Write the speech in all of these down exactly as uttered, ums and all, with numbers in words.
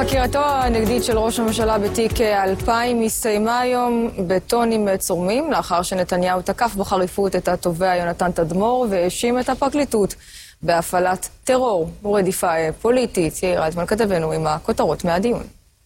חקירתו הנגדית של ראש הממשלה בתיק אלפיים הסתיימה היום בטונים צורמים, לאחר שנתניהו תקף בחריפות את התובע יונתן תדמור והאשים את הפרקליטות בהפעלת טרור ורדיפה פוליטית. יאיר אלטמן כתבנו עם הכותרות מהדיון.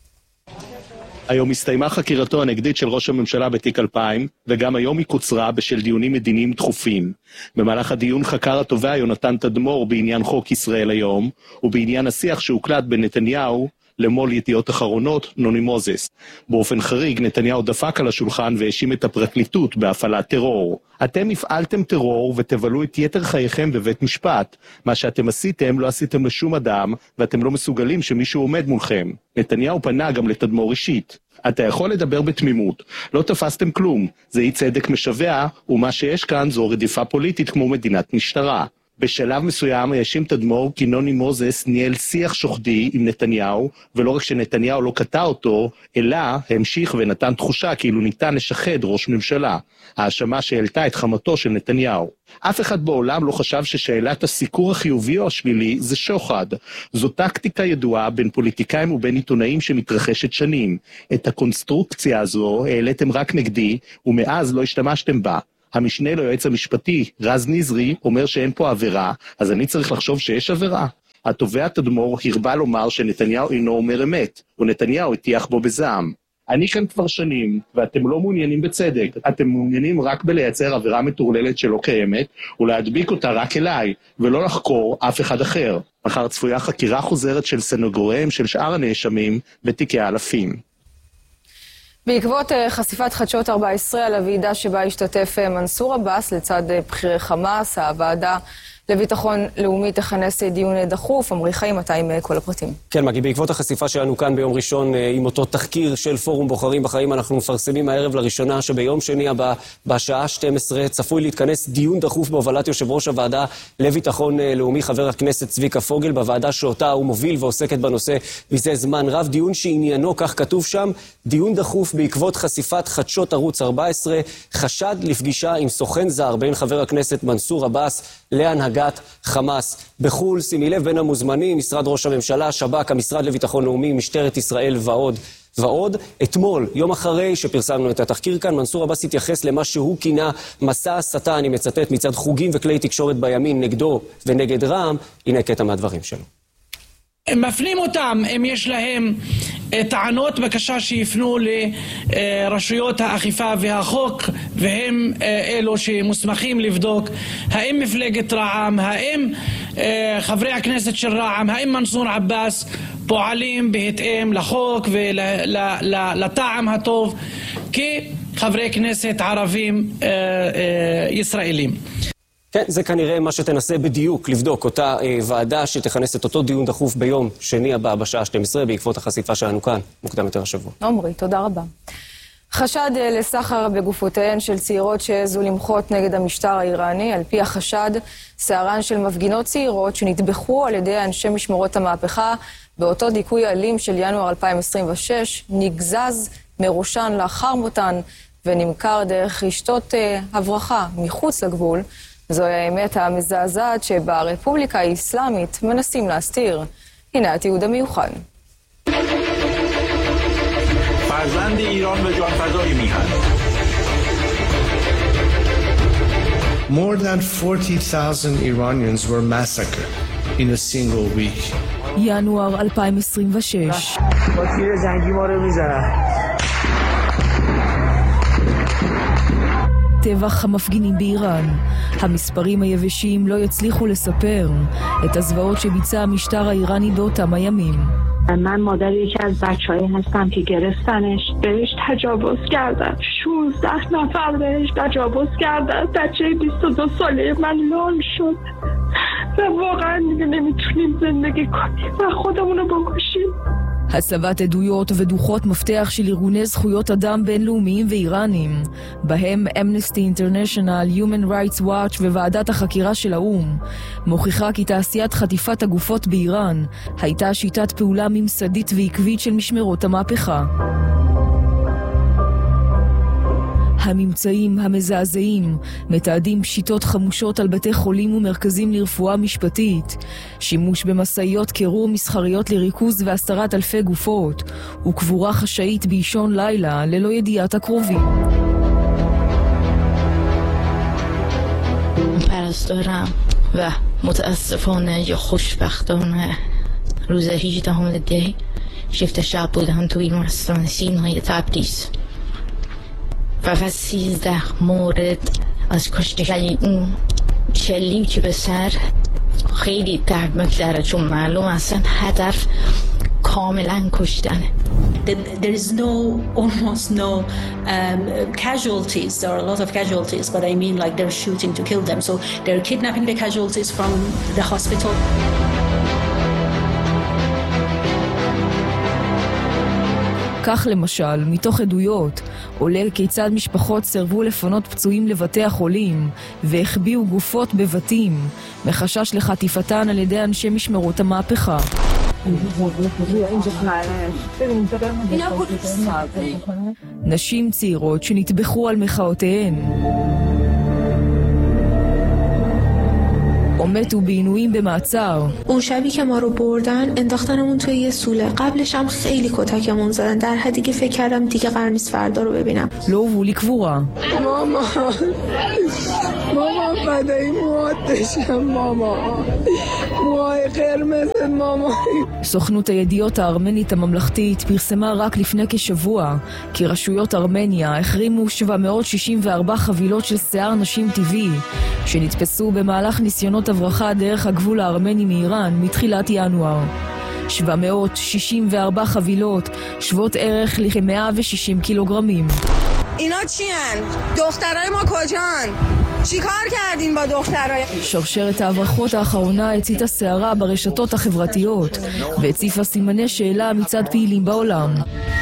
היום הסתיימה חקירתו הנגדית של ראש הממשלה בתיק אלפיים, וגם היום היא קוצרה בשל דיונים מדיניים דחופים. במהלך הדיון חקר התובע יונתן תדמור בעניין חוק ישראל היום, ובעניין השיח שהוקלט בין נתניהו למול ידיעות אחרונות נוני מוזס. באופן חריג נתניהו דפק על השולחן והאשים את הפרקליטות בהפעלת טרור. אתם הפעלתם טרור ותבלו את יתר חייכם בבית משפט. מה שאתם עשיתם לא עשיתם לשום אדם, ואתם לא מסוגלים שמישהו עומד מולכם. נתניהו פנה גם לתדמור אישית. אתה יכול לדבר בתמימות, לא תפסתם כלום, זה אי צדק משווה, ומה שיש כאן זו רדיפה פוליטית כמו מדינת משטרה. בשלב מסוים האשים תדמור כי נוני מוזס ניהל שיח שוחדי עם נתניהו, ולא רק שנתניהו לא קטע אותו, אלא המשיך ונתן תחושה כאילו ניתן לשחד ראש ממשלה, האשמה שהעלתה את חמתו של נתניהו. אף אחד בעולם לא חשב ששאלת הסיקור החיובי או השלילי זה שוחד. זו טקטיקה ידועה בין פוליטיקאים ובין עיתונאים שמתרחשת שנים. את הקונסטרוקציה הזו העליתם רק נגדי, ומאז לא השתמשתם בה. המשנה ליועץ המשפטי, רז נזרי, אומר שאין פה עבירה, אז אני צריך לחשוב שיש עבירה. התובע תדמור הרבה לומר שנתניהו אינו אומר אמת, ונתניהו הטיח בו בזעם. אני כאן כבר שנים, ואתם לא מעוניינים בצדק, אתם מעוניינים רק בלייצר עבירה מטורללת שלא קיימת, ולהדביק אותה רק אליי, ולא לחקור אף אחד אחר. מחר צפויה חקירה חוזרת של סנגוריהם של שאר הנאשמים בתיקי האלפים. בעקבות חשיפת חדשות ארבע עשרה על הוועידה שבה השתתף מנסור עבאס לצד בכירי חמאס, הוועדה לביטחון לאומי תכנס דיון דחוף. עמרי חיים, אתה עם כל הפרטים. כן, מגי, בעקבות החשיפה שלנו כאן ביום ראשון עם אותו תחקיר של פורום בוחרים בחיים, אנחנו מפרסמים הערב לראשונה שביום שני הבא בשעה שתים עשרה צפוי להתכנס דיון דחוף בהובלת יושב ראש הוועדה לביטחון לאומי, חבר הכנסת צביקה פוגל, בוועדה שאותה הוא מוביל ועוסקת בנושא מזה זמן רב. דיון שעניינו, כך כתוב שם, דיון דחוף בעקבות חשיפת חדשות ערוץ ארבע עשרה, חשד לפגישה עם סוכן זר בין חבר הכנסת מנסור עבאס להנהגת חמאס בחול. שימי לב, בין המוזמנים משרד ראש הממשלה, שב"כ, המשרד לביטחון לאומי, משטרת ישראל ועוד ועוד. אתמול, יום אחרי שפרסמנו את התחקיר כאן, מנסור עבאס התייחס למה שהוא כינה מסע הסתה, אני מצטט, מצד חוגים וכלי תקשורת בימין נגדו ונגד רע"מ. הנה קטע מהדברים שלו. הם מפנים אותם, אם יש להם טענות, בקשה שיפנו לרשויות האכיפה והחוק, והם אלו שמוסמכים לבדוק האם מפלגת רע"מ, האם חברי הכנסת של רע"מ, האם מנסור עבאס פועלים בהתאם לחוק ולטעם הטוב כחברי כנסת ערבים ישראלים. כן, זה כנראה מה שתנסה בדיוק לבדוק אותה אה, ועדה שתכנס את אותו דיון דחוף ביום שני הבא בשעה שתים עשרה בעקבות החשיפה שלנו כאן, מוקדם יותר השבוע. עמרי, תודה רבה. חשד אה, לסחר בגופותיהן של צעירות שהעזו למחות נגד המשטר האיראני. על פי החשד, שערן של מפגינות צעירות שנטבחו על ידי אנשי משמרות המהפכה באותו דיכוי אלים של ינואר אלפיים עשרים ושש, נגזז מראשן לאחר מותן ונמכר דרך רשתות אה, הברחה מחוץ לגבול. זוהי האמת המזעזעת שבה הרפובליקה האסלאמית מנסים להסתיר. הנה התיעוד המיוחד. فرزند ایران به جانفزایی میهن. More than forty thousand Iranians were massacred in a single week. ינואר אלפיים עשרים ושש. با تیر جنگی ما رو میزنن. טבח המפגינים באיראן. המספרים היבשים לא יצליחו לספר את הזוועות שביצע המשטר האיראני באותם הימים. من مادر یکی از بچه‌هایی هستم که گرفتنش، بهش تجاوز کردن. شانزده نفر بهش تجاوز کردن. بچه بیست و دو ساله من لال شد. و واقعا دیگه نمیتونیم زندگی کنیم و خودمون رو بکشیم. הצבת עדויות ודוחות מפתח של ארגוני זכויות אדם בינלאומיים ואיראנים, בהם אמנסטי אינטרנשיונל, Human Rights Watch וועדת החקירה של האו"ם, מוכיחה כי תעשיית חטיפת הגופות באיראן הייתה שיטת פעולה ממסדית ועקבית של משמרות המהפכה. הממצאים המזעזעים מתעדים פשיטות חמושות על בתי חולים ומרכזים לרפואה משפטית, שימוש במסעיות קירור מסחריות לריכוז והסתרת אלפי גופות, וקבורה חשאית באישון לילה ללא ידיעת הקרובים. پرستارم و متاسفانه یا خوشبختانه روز هجدهم دی شیفت شب بودم تو بیمارستان سینای تبریز و و سیزده مورد از کشتگی اون شلیک به سر خیلی دردناک داره، چون معلوم اصلا هدف کاملا کشتنه. There is no, almost no um, casualties. There are a lot of casualties, but I mean like they're shooting to kill them. So they're kidnapping the casualties from the hospital. כך למשל, מתוך עדויות, עולה כיצד משפחות סרבו לפנות פצועים לבתי החולים והחביאו גופות בבתים, מחשש לחטיפתן על ידי אנשי משמרות המהפכה. נשים צעירות שנטבחו על מחאותיהן או מתו בעינויים במעצר. اون شبی که ما رو بردن انداختنمون توی یه سوله. قبلش هم خیلی کتکمون زدن، در حدی که فکر کردم دیگه قرار نیست فردا رو ببینم. לא הובאו לקבורה. ماما ماما فدای موات بشم ماما. موهای قرمز ماما. סוכנות הידיעות הארמנית הממלכתית פרסמה רק לפני כשבוע כי רשויות ארמניה החרימו שבע מאות שישים וארבע חבילות של שיער נשים טבעי שנתפסו במהלך ניסיונות הברחה דרך הגבול הארמני מאיראן מתחילת ינואר. שבע מאות שישים וארבע חבילות שוות ערך לכ-מאה ושישים קילוגרמים. اینا چی هن؟ دخترای ما کجان؟ چی کار کردین با دخترای؟ שרשרת ההברחות האחרונה הציתה סערה ברשתות החברתיות והציפה סימני שאלה מצד פעילים בעולם.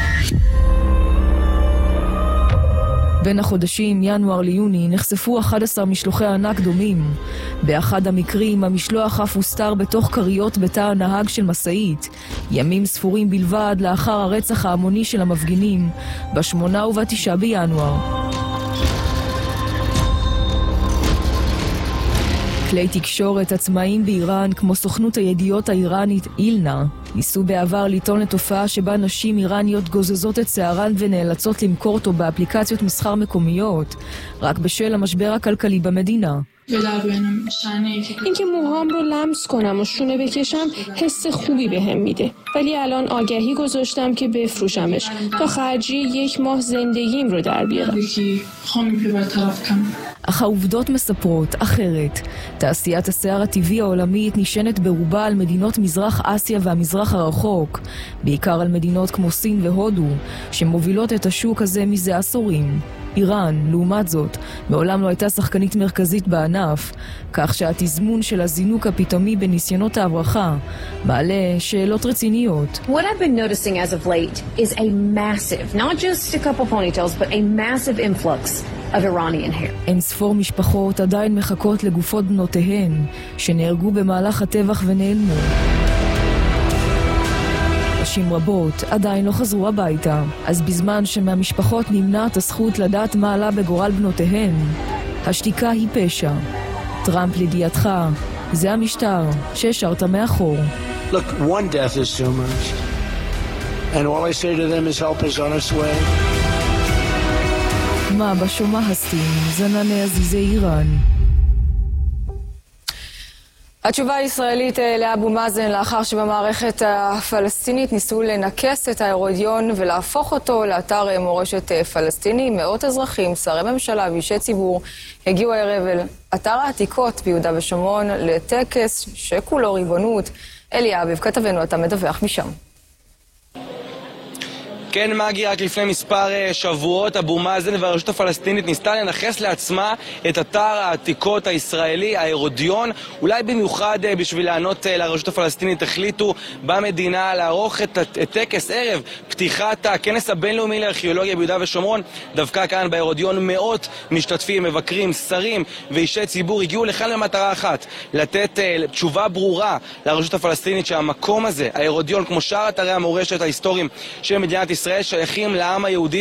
בין החודשים ינואר ליוני נחשפו אחד עשר משלוחי ענק דומים. באחד המקרים המשלוח אף הוסתר בתוך קריות בתא הנהג של מסעית, ימים ספורים בלבד לאחר הרצח ההמוני של המפגינים בשמונה ובתשעה בינואר. כלי תקשורת עצמאיים באיראן כמו סוכנות הידיעות האיראנית אילנה ניסו בעבר לטעון לתופעה שבה נשים איראניות גוזזות את שערן ונאלצות למכור אותו באפליקציות מסחר מקומיות רק בשל המשבר הכלכלי במדינה. اینکه موهام رو لمس کنم و شونه بکشم حس خوبی بهم میده، ولی الان آگهی گذاشتم که بفروشمش تا خرجی یک ماه زندگیم رو در بیارم. אך העובדות מספרות אחרת. תעשיית השיער הטבעי העולמית נשענת ברובה על מדינות מזרח אסיה והמזרח הרחוק, בעיקר על מדינות כמו סין והודו, שמובילות את השוק הזה מזה עשורים. איראן, לעומת זאת, מעולם לא הייתה שחקנית מרכזית בענף, כך שהתזמון של הזינוק הפתאומי בניסיונות ההברחה מעלה שאלות רציניות. What I've been noticing as of late is a massive, not just a couple ponytails, but a massive influx of Iranian hair. אין ספור משפחות עדיין מחכות לגופות בנותיהן שנהרגו במהלך הטבח ונעלמו. נשים רבות עדיין לא חזרו הביתה, אז בזמן שמהמשפחות נמנעת הזכות לדעת מה עלה בגורל בנותיהן, השתיקה היא פשע. טראמפ לידיעתך, זה המשטר שהשארת מאחור. Look, one death is too much. And all I say to them is help is on its way. מה בשומע הסטים, זנני עזיזי איראן. התשובה הישראלית לאבו מאזן לאחר שבמערכת הפלסטינית ניסו לנקס את ההרודיון ולהפוך אותו לאתר מורשת פלסטיני. מאות אזרחים, שרי ממשלה ואישי ציבור הגיעו הערב אל אתר העתיקות ביהודה ושומרון לטקס שכולו ריבונות. אליה אביב, כתבנו, אתה מדווח משם. כן, מגי, רק לפני מספר שבועות אבו מאזן והרשות הפלסטינית ניסתה לנחס לעצמה את אתר העתיקות הישראלי, ההרודיון. אולי במיוחד בשביל לענות לרשות הפלסטינית החליטו במדינה לערוך את, את טקס ערב פתיחת הכנס הבינלאומי לארכיאולוגיה ביהודה ושומרון. דווקא כאן בהרודיון מאות משתתפים, מבקרים, שרים ואישי ציבור הגיעו לכאן למטרה אחת, לתת uh, תשובה ברורה לרשות הפלסטינית שהמקום הזה, ההרודיון, כמו שאר אתרי המורשת ההיסטוריים של מדינת ישראל, ישראל שייכים לעם היהודי